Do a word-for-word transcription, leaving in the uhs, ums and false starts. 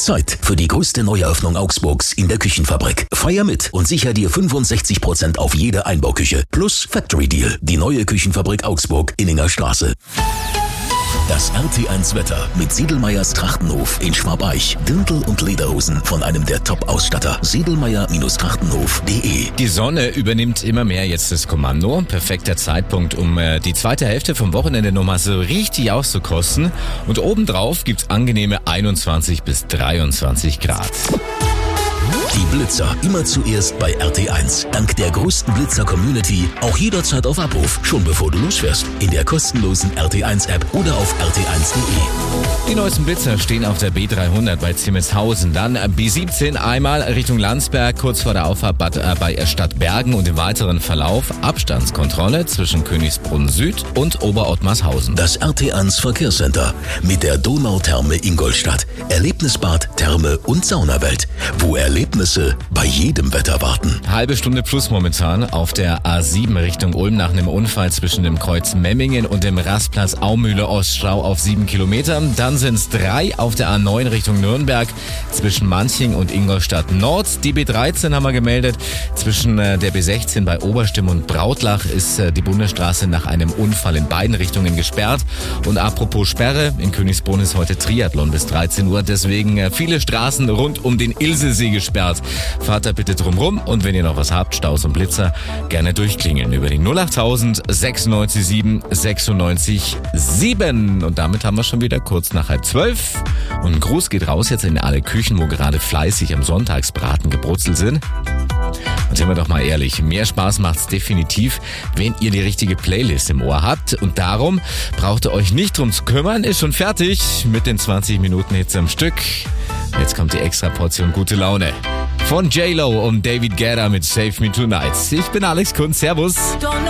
Zeit für die größte Neueröffnung Augsburgs in der Küchenfabrik. Feier mit und sicher dir fünfundsechzig Prozent auf jede Einbauküche. Plus Factory Deal, die neue Küchenfabrik Augsburg, Inninger Straße. Das R T eins Wetter mit Sedlmayrs Trachtenhof in Schwabeich. Dirndl und Lederhosen von einem der Top-Ausstatter. sedlmayr Trachtenhof punkt de. Die Sonne übernimmt immer mehr jetzt das Kommando. Perfekter Zeitpunkt, um äh, die zweite Hälfte vom Wochenende nochmal so richtig auszukosten. Und obendrauf gibt's angenehme einundzwanzig bis dreiundzwanzig Grad. Die Blitzer immer zuerst bei R T eins. Dank der größten Blitzer-Community auch jederzeit auf Abruf, schon bevor du losfährst. In der kostenlosen R T eins App oder auf r t eins punkt de. Die neuesten Blitzer stehen auf der B dreihundert bei Zimmershausen. Dann B siebzehn einmal Richtung Landsberg, kurz vor der Auffahrt bei Stadtbergen und im weiteren Verlauf Abstandskontrolle zwischen Königsbrunn Süd und Oberottmarshausen. Das R T eins Verkehrscenter mit der Donautherme Ingolstadt. Erlebnisbad, Therme und Saunawelt, wo Erlebnisse bei jedem Wetter warten. Halbe Stunde plus momentan auf der A sieben Richtung Ulm nach einem Unfall zwischen dem Kreuz Memmingen und dem Rastplatz Aumühle Oststau auf sieben Kilometer. Dann sind es drei auf der A neun Richtung Nürnberg zwischen Manching und Ingolstadt Nord. Die B dreizehn haben wir gemeldet. Zwischen der B sechzehn bei Oberstimm und Brautlach ist die Bundesstraße nach einem Unfall in beiden Richtungen gesperrt. Und apropos Sperre, in Königsbrunn ist heute Triathlon bis dreizehn Uhr. Deswegen viele Straßen rund um den Ilsesee gesperrt. Fahrt da bitte drum rum und wenn ihr noch was habt, Staus und Blitzer, gerne durchklingeln über die null achttausend sechsundneunzig sieben sechsundneunzig sieben. Und damit haben wir schon wieder kurz nach halb zwölf. Und ein Gruß geht raus jetzt in alle Küchen, wo gerade fleißig am Sonntagsbraten gebrutzelt sind. Und sind wir doch mal ehrlich, mehr Spaß macht's definitiv, wenn ihr die richtige Playlist im Ohr habt. Und darum braucht ihr euch nicht drum zu kümmern, ist schon fertig mit den zwanzig Minuten Hits am Stück. Jetzt kommt die extra Portion gute Laune. Von J-Lo und David Guetta mit Save Me Tonight. Ich bin Alex Kunz, servus.